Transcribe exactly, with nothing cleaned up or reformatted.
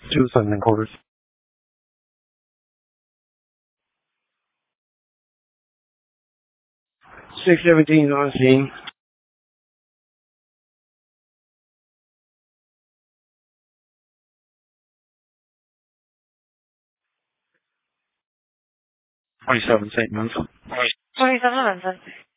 Two seven quarters. Six seventeen on scene. Twenty seven Saint Louis. Twenty seven Memphis.